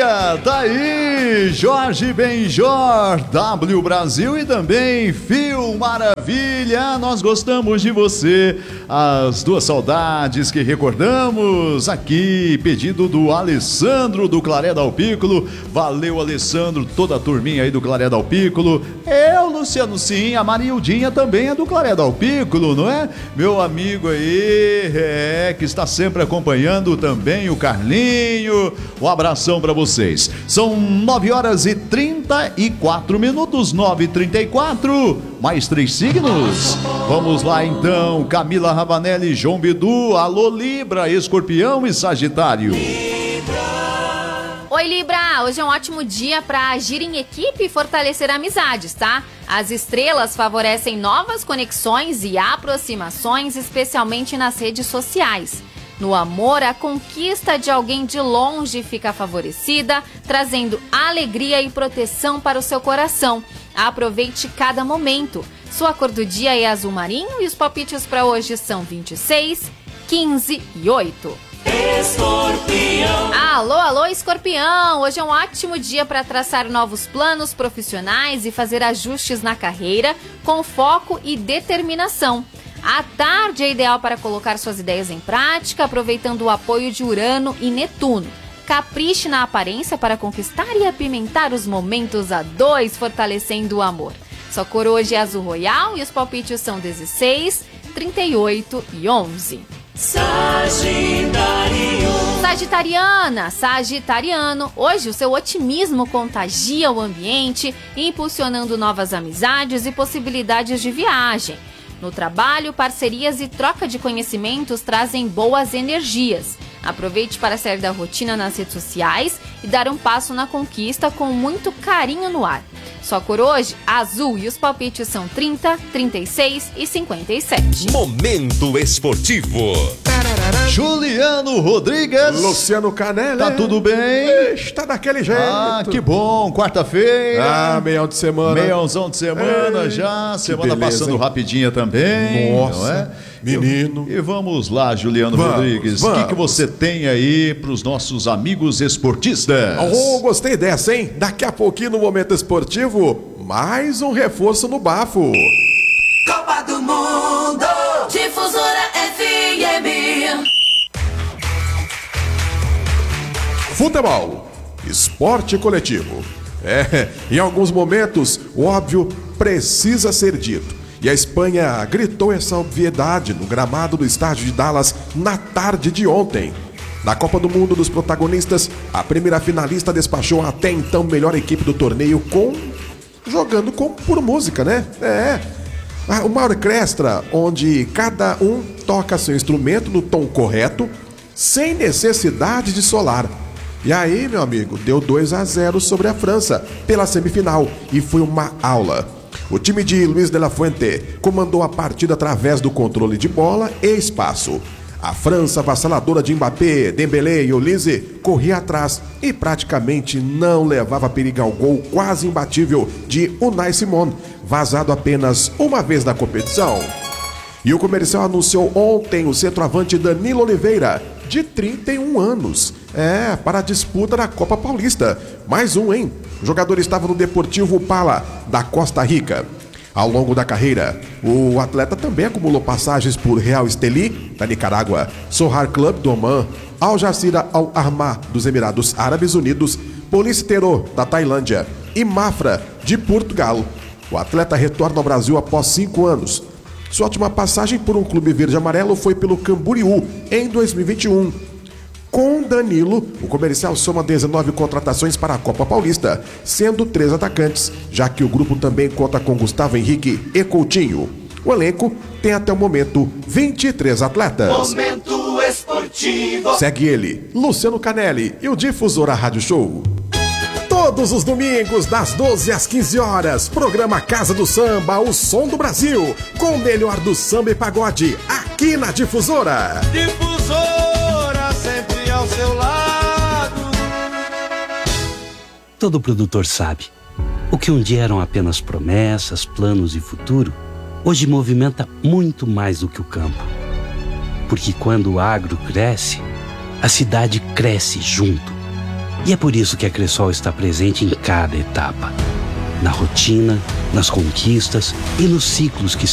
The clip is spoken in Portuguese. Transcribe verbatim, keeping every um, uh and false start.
dia, tá aí Jorge Benjor, W Brasil e também Fio Maravilha, nós gostamos de você, as duas saudades que recordamos aqui, pedido do Alessandro do Claré Dal Piccolo, valeu Alessandro, toda a turminha aí do Claré Dal Piccolo, eu, Luciano sim, a Marildinha também é do Claré Dal Piccolo, não é? Meu amigo aí, é, que está sempre acompanhando também o Carlinho, um abração para vocês. São nove horas e trinta e quatro minutos, nove e trinta e quatro, mais três signos. Vamos lá então, Camila Ravanelli, João Bidu, alô Libra, Escorpião e Sagitário. Oi Libra, hoje é um ótimo dia para agir em equipe e fortalecer amizades, tá? As estrelas favorecem novas conexões e aproximações, especialmente nas redes sociais. No amor, a conquista de alguém de longe fica favorecida, trazendo alegria e proteção para o seu coração. Aproveite cada momento. Sua cor do dia é azul marinho e os palpites para hoje são vinte e seis, quinze e oito. Escorpião. Alô, alô, Escorpião! Hoje é um ótimo dia para traçar novos planos profissionais e fazer ajustes na carreira com foco e determinação. A tarde é ideal para colocar suas ideias em prática, aproveitando o apoio de Urano e Netuno. Capriche na aparência para conquistar e apimentar os momentos a dois, fortalecendo o amor. Sua cor hoje é azul royal e os palpites são dezesseis, trinta e oito e onze. Sagitário. Sagitariana, Sagitariano, hoje o seu otimismo contagia o ambiente, impulsionando novas amizades e possibilidades de viagem. No trabalho, parcerias e troca de conhecimentos trazem boas energias. Aproveite para sair da rotina nas redes sociais e dar um passo na conquista com muito carinho no ar. Sua cor hoje, azul, e os palpites são trinta, trinta e seis e cinquenta e sete. Momento esportivo. Juliano Rodrigues, Luciano Canelli. Tá tudo bem? Está daquele jeito. Ah, que bom, quarta-feira. Ah, meião de semana. Meiãozão de semana. Ei, já, semana beleza, passando hein? Rapidinha também. Nossa, não é? menino. E, e vamos lá, Juliano vamos, Rodrigues, o que, que você tem aí para os nossos amigos esportistas? Oh, gostei dessa, hein? Daqui a pouquinho no Momento Esportivo, mais um reforço no bafo. Copa do Mundo, Difusora F M. Futebol, esporte coletivo. É, em alguns momentos, o óbvio precisa ser dito. E a Espanha gritou essa obviedade no gramado do estádio de Dallas na tarde de ontem. Na Copa do Mundo dos protagonistas, a primeira finalista despachou a até então melhor equipe do torneio com... jogando com por música, né? É. Uma orquestra onde cada um toca seu instrumento no tom correto, sem necessidade de solar. E aí, meu amigo, deu dois a zero sobre a França pela semifinal e foi uma aula. O time de Luiz de la Fuente comandou a partida através do controle de bola e espaço. A França, avassaladora de Mbappé, Dembélé e Olise, corria atrás e praticamente não levava perigo ao gol quase imbatível de Unai Simon, vazado apenas uma vez na competição. E o comercial anunciou ontem o centroavante Danilo Oliveira, de trinta e um anos, é, para a disputa da Copa Paulista. Mais um, hein? O jogador estava no Deportivo Pala, da Costa Rica. Ao longo da carreira, o atleta também acumulou passagens por Real Estelí, da Nicarágua, Sohar Club do Oman, Al Jazeera Al Ahmar, dos Emirados Árabes Unidos, Police Terror, da Tailândia e Mafra, de Portugal. O atleta retorna ao Brasil após cinco anos. Sua última passagem por um clube verde-amarelo foi pelo Camboriú, em dois mil e vinte e um. Com Danilo, o comercial soma dezenove contratações para a Copa Paulista, sendo três atacantes, já que o grupo também conta com Gustavo Henrique e Coutinho. O elenco tem até o momento vinte e três atletas. Momento Esportivo. Segue ele, Luciano Canelli e o Difusora Rádio Show. Todos os domingos, das doze às quinze horas, programa Casa do Samba, o som do Brasil, com o melhor do samba e pagode, aqui na Difusora. Difusora, sempre ao seu lado. Todo produtor sabe, o que um dia eram apenas promessas, planos e futuro, hoje movimenta muito mais do que o campo. Porque quando o agro cresce, a cidade cresce junto. E é por isso que a Cressol está presente em cada etapa. Na rotina, nas conquistas e nos ciclos que